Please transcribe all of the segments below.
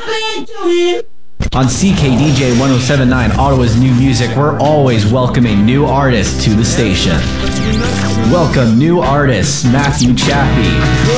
On CKDJ 1079, Ottawa's new music, we're always welcoming new artists to the station. Welcome new artists Matthew Chappie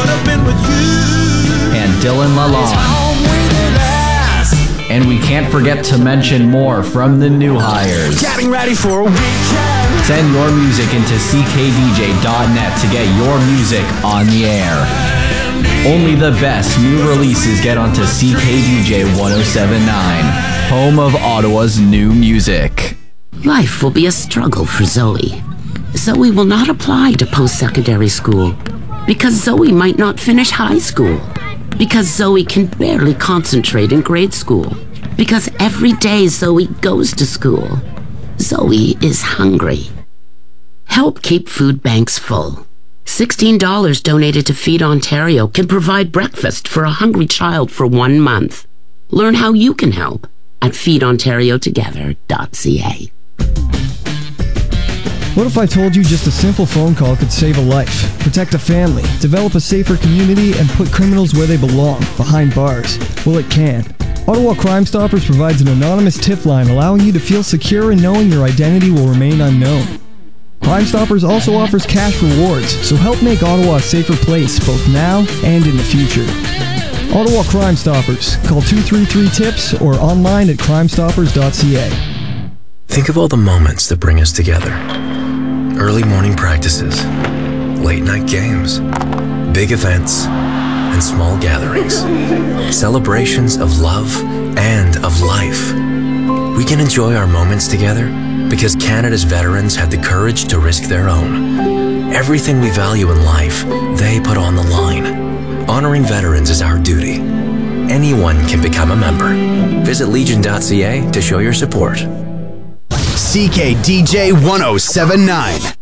and Dylan Lalonde. And we can't forget to mention more from the new hires. Getting ready for a weekend. Send your music into ckdj.net to get your music on the air. Only the best new releases get onto CKDJ 1079, home of Ottawa's new music. Life will be a struggle for Zoe. Zoe will not apply to post-secondary school because Zoe might not finish high school. Because Zoe can barely concentrate in grade school. Because every day Zoe goes to school. Zoe is hungry. Help keep food banks full. $16 donated to Feed Ontario can provide breakfast for a hungry child for 1 month. Learn how you can help at feedontariotogether.ca. What if I told you just a simple phone call could save a life, protect a family, develop a safer community, and put criminals where they belong, behind bars? Well, it can. Ottawa Crime Stoppers provides an anonymous tip line allowing you to feel secure in knowing your identity will remain unknown. Crime Stoppers also offers cash rewards, so help make Ottawa a safer place both now and in the future. Ottawa Crime Stoppers. Call 233-TIPS or online at crimestoppers.ca. Think of all the moments that bring us together. Early morning practices, late night games, big events, and small gatherings. Celebrations of love and of life. We can enjoy our moments together because Canada's veterans had the courage to risk their own. Everything we value in life, they put on the line. Honoring veterans is our duty. Anyone can become a member. Visit legion.ca to show your support. CKDJ 1079.